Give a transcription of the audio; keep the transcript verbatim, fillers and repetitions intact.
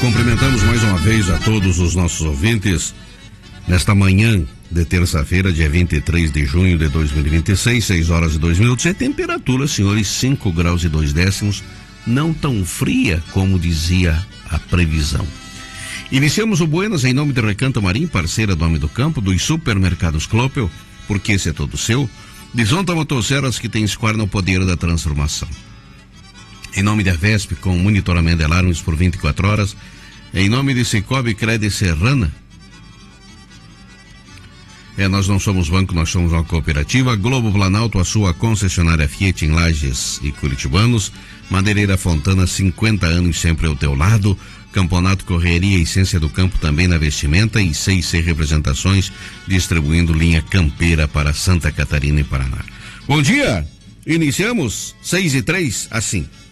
Cumprimentamos mais uma vez a todos os nossos ouvintes nesta manhã de terça-feira, dia vinte e três de junho de dois mil e vinte e seis, seis horas e dois minutos. E temperatura, senhores, cinco graus e dois décimos, não tão fria como dizia a previsão. Iniciamos o Buenas em nome de Recanto Marim, parceira do Homem do Campo, dos supermercados Clopel, porque esse é todo seu. Bisonta Motosserras, que tem escoar no poder da transformação. Em nome da Vesp, com monitoramento de alarmes por vinte e quatro horas. Em nome de Cicobi Cred Serrana. É, nós não somos banco, nós somos uma cooperativa. Globo Planalto, a sua concessionária Fiat em Lages e Curitibanos. Madeireira Fontana, cinquenta anos sempre ao teu lado. Campeonato Correria e Essência do Campo também na vestimenta. E seis C Representações, distribuindo linha campeira para Santa Catarina e Paraná. Bom dia! Iniciamos seis e três, assim.